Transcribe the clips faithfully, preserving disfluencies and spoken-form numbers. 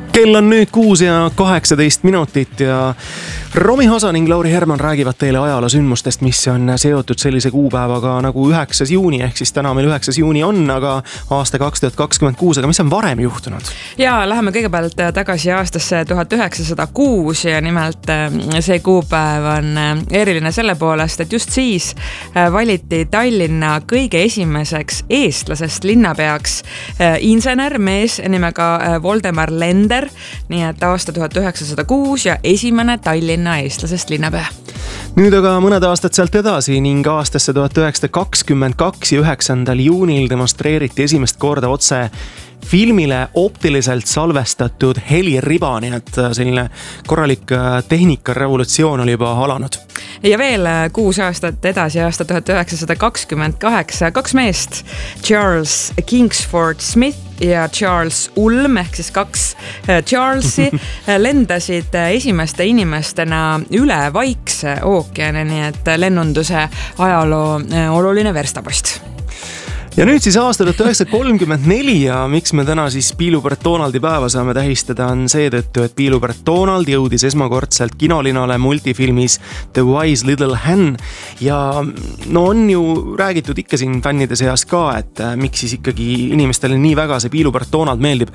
Kell on nüüd kuus ja kaheksateist minutit ja Romi Hasa ning Lauri Herman räägivad teile ajaloo sündmustest, mis on seotud sellise kuupäevaga nagu üheksas juuni, ehk siis täna meil üheksas juuni on, aga aasta kaks tuhat kakskümmend kuus, aga mis on varem juhtunud? Ja läheme kõigepealt tagasi aastasse tuhat üheksasada kuus ja nimelt see kuupäev on eriline selle poolest, et just siis valiti Tallinna kõige esimeseks eestlasest linnapeaks insener, mees nimega Voldemar Lender, nii et aasta tuhat üheksasada kuus ja esimene Tallinna eestlasest linnapea. Nüüd aga mõned aastad sealt edasi ning aastasse tuhat üheksasada kakskümmend kaks ja üheksandal juunil demonstreeriti esimest korda otse filmile optiliselt salvestatud heliriba, nii et selline korralik tehnikarevolutsioon oli juba alanud. Ja veel kuus aastat edasi, aasta tuhat üheksasada kakskümmend kaheksa, kaks meest, Charles Kingsford Smith ja Charles Ulm, ehk siis kaks Charlesi, lendasid esimeste inimestena üle Vaikse ookeani, nii et lennunduse ajaloo oluline verstapost. Ja nüüd siis aasta tuhat üheksasada kolmkümmend neli ja miks me täna siis Piilupärd Donaldi päeva saame tähistada on seetõttu, et Piilupärd Donald jõudis esmakordselt kinolinale multifilmis The Wise Little Hen ja no on ju räägitud ikka siin fännide seas ka, et miks siis ikkagi inimestele nii väga see Piilupärd Donald meeldib.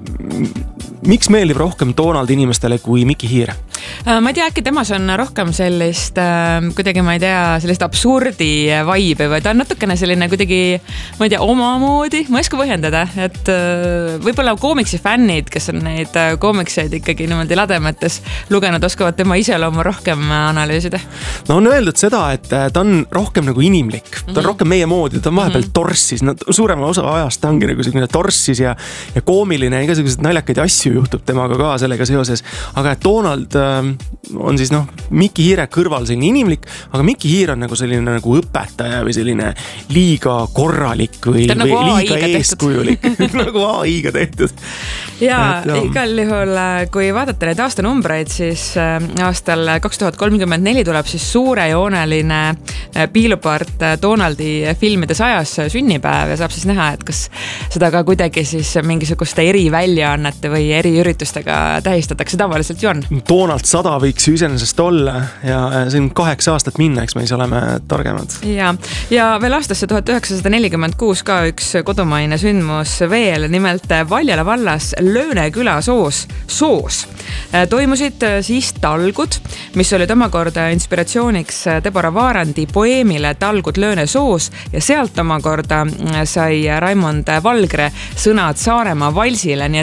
Miks meeldib rohkem Donald inimestele kui Miki Hiir? Ma ei tea, äkki temas on rohkem sellist, kuidagi ma ei tea, sellist absurdi vibe või ta on natukene selline kuidagi, ma ei tea, omamoodi, ma ei oska põhjendada, et võib-olla koomiksi fännid, kes on neid koomikseid ikkagi niimoodi lademetes lugenud, oskavad tema iseloomu rohkem analüüsida. No on öeldud seda, et ta on rohkem nagu inimlik, ta on mm-hmm. rohkem meie moodi, ta on vahepeal mm-hmm. torssis, no, suurema osa ajast ta ongi nagu selline torssis ja, ja koomiline, igasugused naljakaid asju juhtub temaga ka sellega seoses, aga et Donald on siis noh, Miki Hiire kõrval selline inimlik, aga Miki Hiir on nagu selline nagu õpetaja või selline liiga korralik või, või nagu liiga eeskujulik nagu A I-ga tehtud. Ja et, igal juhul, kui vaadata neid aastanumbreid, siis aastal kaks tuhat kolmkümmend neli tuleb siis suurejooneline Piilupärd Donaldi filmide sajas sünnipäev ja saab siis näha, et kas seda ka kuidagi siis mingisuguste eriväljaannete või eriüritustega tähistatakse, tavaliselt ju on. Donald sada võiks iseenesest olla ja see on kaheksa aastat minna, eks me siis oleme targemad. Ja, ja veel aastasse tuhat üheksasada nelikümmend kuus ka üks kodumaine sündmus veel, nimelt Valjala vallas Lööneküla soos, soos toimusid siis talgud, mis olid omakorda inspiratsiooniks Deborah Vaarandi poeemile Talgud Lööne soos ja sealt omakorda sai Raimond Valgre sõnad Saaremaa valsile, nii